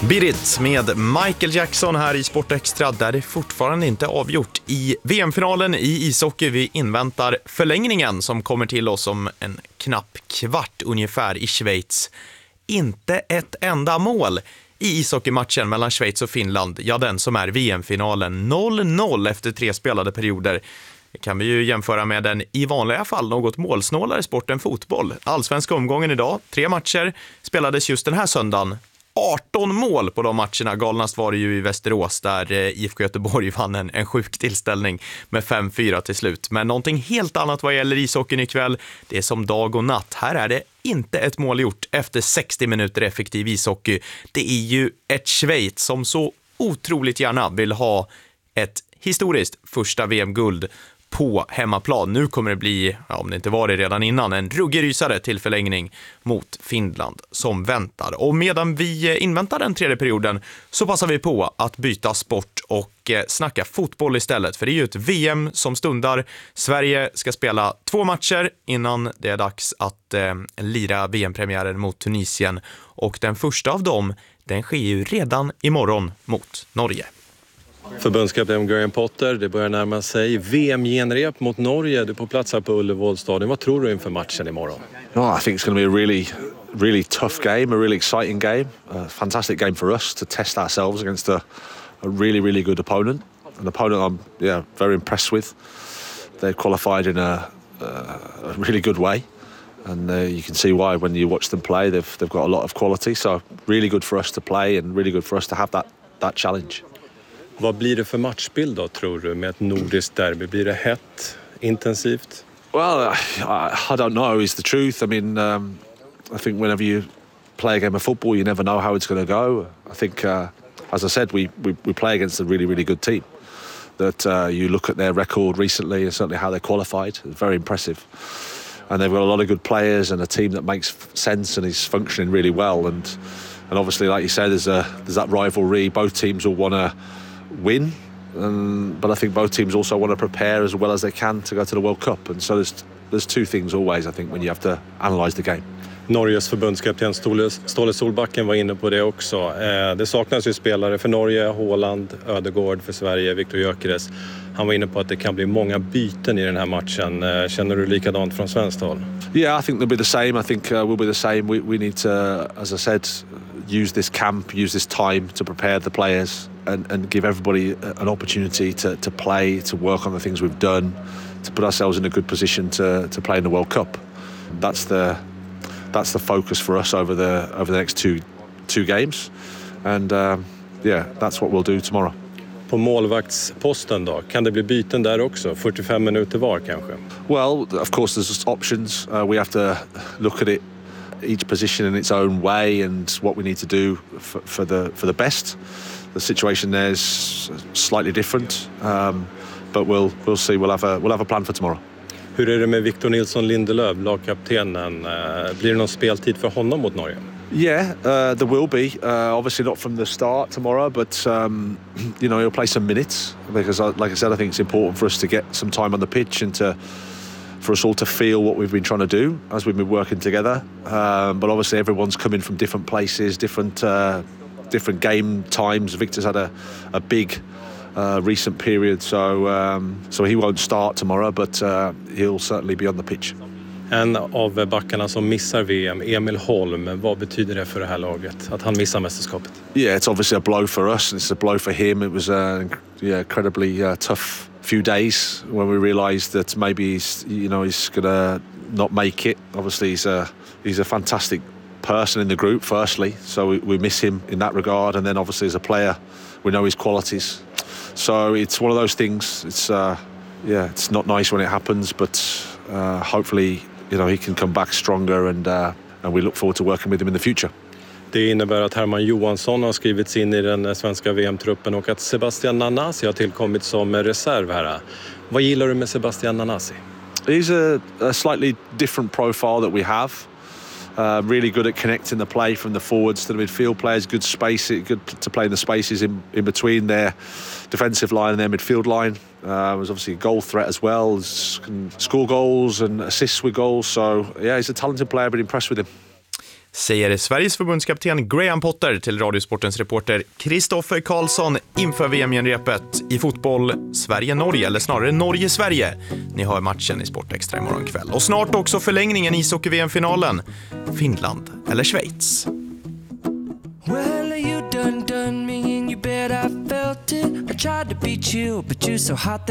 Birit med Michael Jackson här i Sportextra, där det fortfarande inte är avgjort i VM-finalen i ishockey. Vi inväntar förlängningen som kommer till oss om en knapp kvart ungefär i Schweiz. Inte ett enda mål i ishockeymatchen mellan Schweiz och Finland. Ja, den som är VM-finalen. 0-0 efter 3 spelade perioder. Det kan vi ju jämföra med den i vanliga fall något målsnålare sport än fotboll. Allsvenska omgången idag, 3 matcher spelades just den här söndagen. 18 mål på de matcherna. Galnast var det ju i Västerås där IFK Göteborg vann en sjuk tillställning med 5-4 till slut. Men någonting helt annat vad gäller ishockeyn ikväll. Det är som dag och natt. Här är det inte ett mål gjort efter 60 minuter effektiv ishockey. Det är ju ett Schweiz som så otroligt gärna vill ha ett historiskt första VM-guld på hemmaplan. Nu kommer det bli, om det inte var det redan innan, en ruggig rysare till förlängning mot Finland som väntar. Och medan vi inväntar den tredje perioden så passar vi på att byta sport och snacka fotboll istället. För det är ju ett VM som stundar. Sverige ska spela 2 matcher innan det är dags att lira VM-premiären mot Tunisien. Och den första av dem, den sker ju redan imorgon mot Norge. Förbundskapten Graham Potter, det börjar närma sig VM-genrep mot Norge. Du är på plats här på Ullevålstadion. Vad tror du inför matchen imorgon? I think it's going to be a really tough game, a really exciting game. A fantastic game for us to test ourselves against a really good opponent. An opponent I'm very impressed with. They've qualified in a really good way. And you can see why when you watch them play. They've got a lot of quality, so really good for us to play and really good for us to have that challenge. Vad blir det för matchbild då, tror du, med ett nordiskt derby? Blir det hett, intensivt? Well, I don't know is the truth. I mean, I think whenever you play a game of football, you never know how it's going to go. I think, as I said, we play against a really good team. That you look at their record recently and certainly how they qualified, it's very impressive. And they've got a lot of good players and a team that makes sense and is functioning really well. And obviously, like you said, there's that rivalry. Both teams will want to win, but I think both teams also want to prepare as well as they can to go to the World Cup, and so there's 2 things always, I think, when you have to analyse the game. Norges förbundskapten Ståle Solbacken var inne på det också. Det saknas ju spelare för Norge, Haaland, Ödegård för Sverige, Viktor Gyökeres. Han var inne på att det kan bli många byten i den här matchen. Känner du likadant från svenskt håll? Yeah, I think they'll be the same. I think we'll be the same. We need to, as I said, use this camp, use this time to prepare the players and give everybody an opportunity to play, to work on the things we've done, to put ourselves in a good position to play in the World Cup. That's the focus for us over the next two games, and that's what we'll do tomorrow. På målvaktsposten då, kan det bli byten där också? 45 minuter var kanske? Well, of course there's options. We have to look at it, each position in its own way, and what we need to do for the best. The situation there is slightly different, but we'll see. We'll have a plan for tomorrow. Hur är det med Victor Nilsson Lindelöf, lagkaptenen? Blir det någon speltid för honom mot Norge? Yeah, there will be. Obviously not from the start tomorrow, but he'll play some minutes because, like I said, I think it's important for us to get some time on the pitch and for us all to feel what we've been trying to do as we've been working together. But obviously, everyone's coming from different places, different game times. Victor's had a big recent period, so he won't start tomorrow, but he'll certainly be on the pitch. En av backarna som missar VM, Emil Holm, vad betyder det för det här laget att han missar mästerskapet? Yeah, it's obviously a blow for us and it's a blow for him. It was incredibly tough few days when we realised that maybe he's gonna not make it. Obviously he's a fantastic person in the group firstly, so we miss him in that regard, and then obviously as a player we know his qualities. So it's one of those things. It's not nice when it happens, but hopefully he can come back stronger, and we look forward to working with him in the future. Det innebär att Herman Johansson har skrivits in i den svenska VM-truppen och att Sebastian Nanasi har tillkommit som reserv här. Vad gillar du med Sebastian Nanasi? He's a slightly different profile that we have. Really good at connecting the play from the forwards to the midfield players, good to play in the spaces in between their defensive line and their midfield line. Was obviously a goal threat as well, can score goals and assists with goals, so yeah, he's a talented player, but impressed with him. säger Sveriges förbundskapten Graham Potter till Radiosportens reporter Kristoffer Karlsson inför VM-genrepet i fotboll Sverige-Norge, eller snarare Norge-Sverige. Ni hör matchen i Sportextra imorgon kväll. Och snart också förlängningen i ishockey-VM-finalen. Finland eller Schweiz? Well, you done me and you bet I felt it. I tried to beat you, but you're so hot that